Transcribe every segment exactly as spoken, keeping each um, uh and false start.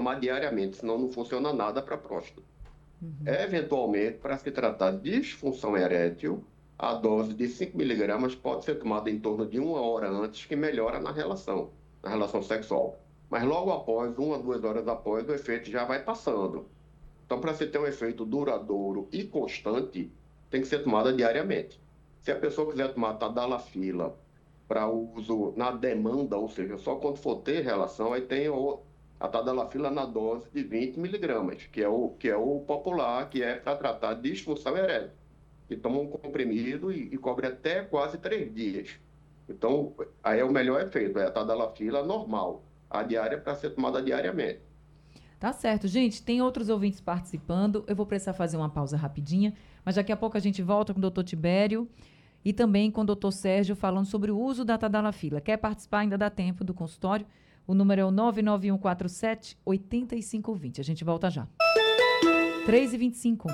tomar diariamente, senão não funciona nada para a próstata. Uhum. Eventualmente, para se tratar de disfunção erétil, a dose de cinco miligramas pode ser tomada em torno de uma hora antes, que melhora na relação, na relação sexual. Mas logo após, uma, duas horas após, o efeito já vai passando. Então, para se ter um efeito duradouro e constante, tem que ser tomada diariamente. Se a pessoa quiser tomar tadalafila para uso na demanda, ou seja, só quando for ter relação, aí tem o, a tadalafila na dose de vinte miligramas, que é o, que é o popular, que é para tratar de disfunção erétil, que toma um comprimido e, e cobre até quase três dias. Então, aí é o melhor efeito, é a tadalafila normal, a diária para ser tomada diariamente. Tá certo, gente, tem outros ouvintes participando, eu vou precisar fazer uma pausa rapidinha, mas daqui a pouco a gente volta com o doutor Tibério e também com o doutor Sérgio falando sobre o uso da tadalafila. Quer participar? Ainda dá tempo do consultório. O número é o nove nove um quatro sete, oito cinco dois zero. A gente volta já. três e vinte e cinco.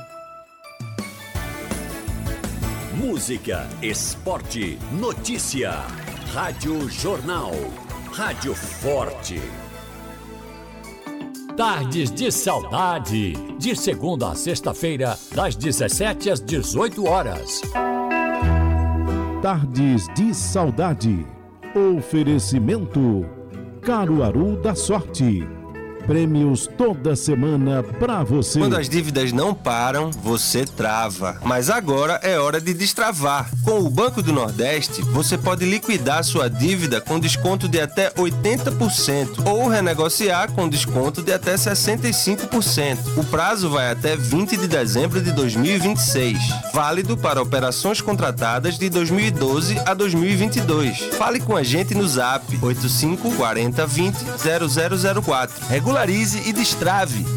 Música, esporte, notícia. Rádio Jornal. Rádio Forte. Tardes de Saudade. De segunda a sexta-feira, das dezessete às dezoito horas. Tardes de Saudade. Oferecimento Caruaru da Sorte. Prêmios toda semana pra você. Quando as dívidas não param, você trava. Mas agora é hora de destravar. Com o Banco do Nordeste, você pode liquidar sua dívida com desconto de até oitenta por cento ou renegociar com desconto de até sessenta e cinco por cento. O prazo vai até vinte de dezembro de dois mil e vinte e seis. Válido para operações contratadas de dois mil e doze a dois mil e vinte e dois. Fale com a gente no Zap oito cinco quatro zero, dois zero zero zero quatro. Regularize e destrave.